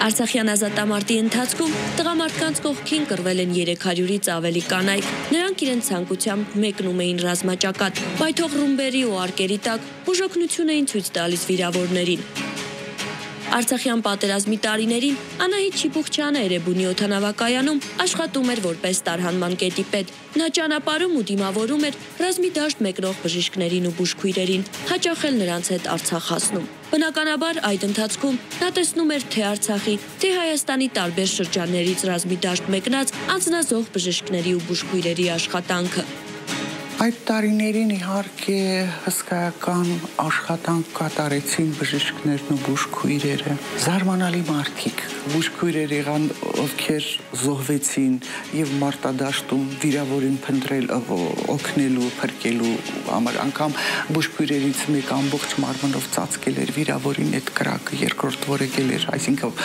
Արցախյան ազատամարտի ընթացքում տղամարդկանց կողքին կռվել են 300-ից ավելի կանայք։ Նրանք իրենց ցանկությամբ մեկնում էին ռազմաճակատ, պայթող ռումբերի ու արկերի տակ բուժօգնություն էին ցույց տալիս վիրավորներին։ Արցախյան պատերազմի տարիներին Անահիտ Շիփուխչյանը Էրեբունի օդանավակայանում աշխատում էր որպես տարհանման կետի պետ։ Նա ճանապարհում ու դիմավորում էր ռազմի դաշտ մեկնող բժիշկներին ու բուժքույրերին, հաճախ էլ նրանց հետ Արցախ հասնում։ Բնականաբար այդ ընթացքում նա տեսնում էր թե Արցախի, թե Հայաստանի տարբեր շրջաններից ռազմի դաշտ մեկնած անձնազոհ բժիշկների ու բուժքույրերի աշխատանքը։ Այդ տարիներին իհարկե հսկայական աշխատանք կատարեցին բժիշկներն ու բուժքույրերը։ Զարմանալի մարդիկ, բուժքույրեր եղան, ովքեր զոհվեցին եւ մարտադաշտում վիրավորին փնտրել օգնելու, փրկելու համար, անգամ բուժքույրերից մեկ ամբողջ մարմնով ծածկել էր վիրավորին այդ կրակը, երկրորդ որեկել էր, այսինքն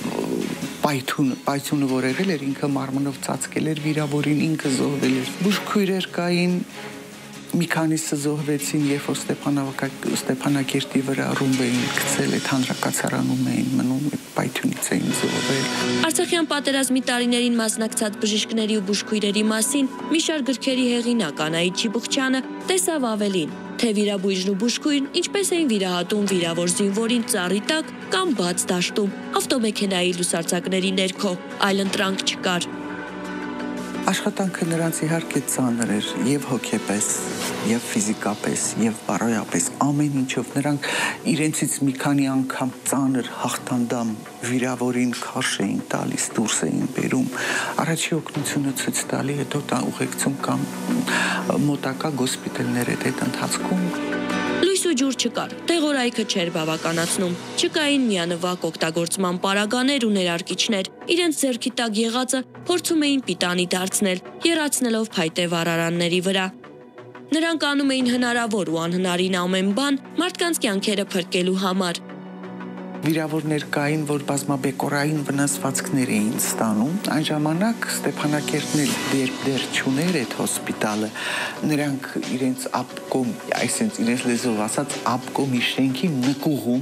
պայթյունը որ եղել էր, ինքը մարմնով ծածկել էր վիրավորին, ինքը զոհվել էր։ Բուժքույրեր կային, մի քանիսը զոհվեցին, երբ Ստեփանակերտի վրա ռումբ էին գցել, այդ հանրակացարանում էին մնում, պայթյունից էին զոհվել։ Արցախյան պատերազմի տարիներին մասնակցած բժիշկների ու բուժքույրերի մասին մի շարք գրքերի հեղինակ Անահիտ Շիփուխչյանը տեսավ ավելին, թե վիրաբույժն ու բուժքույրն ինչպես էին վիրահատում վիրավոր զինվորին ծառի տակ կամ բաց դաշտում, ավտոմեքենայի լուսարձակների ներքո, այլ ընտրանք չկար։ Աշխատանքը նրանց իհարկե ծանր էր եւ հոգեպես, եւ ֆիզիկապես, եւ բարոյապես, ամեն ինչով նրանք իրենցից մի քանի անգամ ծանր հաղթանդամ վիրավորին քաշ էին տալիս, դուրս էին բերում, առաջի օգնությունը ցույց տալի, հետո ուղեկցում կամ մոտակա գոսպիտալներ այդ ընթացքում։ Լույս ու ջուր չկար, տեղորայքը չէր բավականացնում, չկային միանվագ օգտագործման պարագաներ ու ներարկիչներ, իրենց ձեռքի տակ եղածը փորձում էին պիտանի դարձնել, եռացնելով փայտե վառարանների վրա։ Նրանք անում էին հնարավոր ու անհնարին ամեն բան մարդկանց կյանքերը փրկելու համար։ Վիրավորներ կային, որ բազմաբեկորային վնասվածքներ էին ստանում։ Այն ժամանակ Ստեփանակերտն էլ դեր չուներ այդ հոսպիտալը։ Նրանք իրենց ապկոմ, այսինքն իրենց լեզվով ասած ապկոմի շենքի նկուղում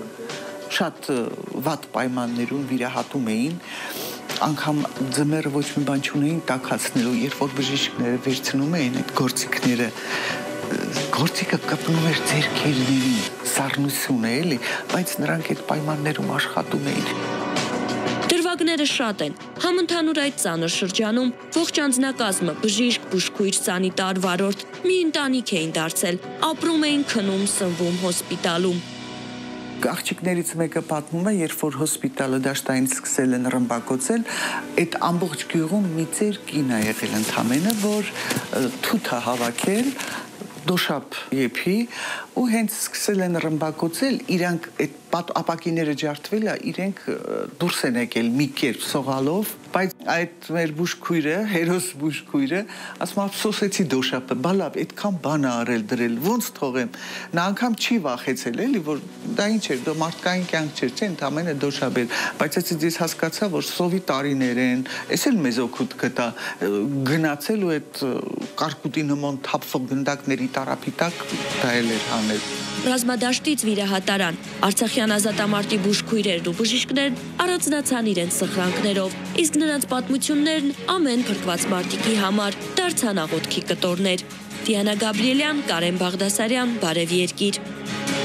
շատ վատ պայմաններում վիրահատում էին, անգամ ձմեռը ոչ մի բան չունեին տաքացնելու, երբ որ բժիշկները վերցնում էին այդ գործիքները, գործիքը կպնում էր ձեռքերներին, սառնություն է էլի, բայց նրանք այդ պայմաններում աշխատում էին։ Դրվագները շատ են, համընդհանուր այդ ծանր շրջանում ողջ անձնակազմը, բժիշկ, բուժքույր, սանիտար, վարորդ, մի ընտանիք էին դարձել, ապրում էին, քնում, սնվում հոսպիտալում։ Աղջիկներից մեկը պատմում է, երբ որ հոսպիտալը դաշտային սկսել են ռմբակոծել, այդ ամբողջ գյուղում մի ծեր կին է եղել ընդամենը, որ թութ է հավաքել, դոշապ եփի ու հենց սկսել են ռմբակոծել, իրանք այդ ապակիները ջարդվել է, իրենք դուրս են եկել մի կերպ սողալով, բայց այդ մեր բուժքույրը, հերոս բուժքույրը, ասում ափսոսեցի դոշապը, բալավ, այդքան բան է արել դրել, ոնց թողեմ։ Նա անգամ չի վախեցել, էլի, որ դա ինչ էր, դա մարդկային կյանք չէր, չէ՞, ընդամենը դոշապ էր, բայց ես հասկացա, որ սովի տարիներ են, էս էլ մեզ օգուտ կտա գնացել ու այդ կարկուտի նման թափվող գնդակների տարափի տակ դա էլ էր անել։ Ռազմադաշտից վիրահատարան, Արցախյան ազատամարտի բուժքույրերն ու բժիշկներն առանձնացան իրենց սխրանքներով, իսկ նրանց պատմություններն ամեն փրկված մարդիկի համար դարձան աղոթքի կտորներ։ Դիանա Գաբրիելյան, Կարեն Բաղդասարյան, Բարև Երկիր։